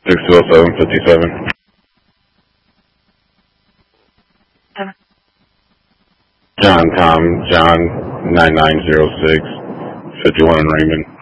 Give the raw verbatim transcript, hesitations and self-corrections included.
six two oh seven fifty-seven. John Tom, John nine nine zero six, fifty-one in Raymond.